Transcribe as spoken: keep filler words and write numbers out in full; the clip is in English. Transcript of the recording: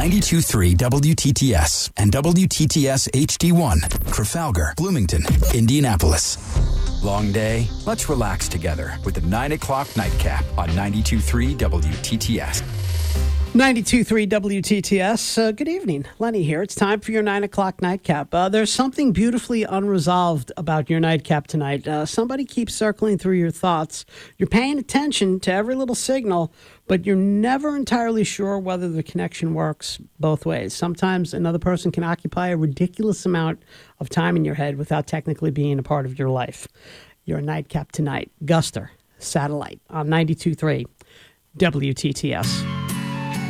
ninety-two point three W T T S and W T T S H D one, Trafalgar, Bloomington, Indianapolis. Long day? Let's relax together with the nine o'clock nightcap on ninety-two point three W T T S. ninety-two point three W T T S. Uh, good evening. Lenny here. It's time for your nine o'clock nightcap. Uh, there's something beautifully unresolved about your nightcap tonight. Uh, somebody keeps circling through your thoughts. You're paying attention to every little signal, but you're never entirely sure whether the connection works both ways. Sometimes another person can occupy a ridiculous amount of time in your head without technically being a part of your life. Your nightcap tonight. Guster, Satellite on ninety-two point three W T T S.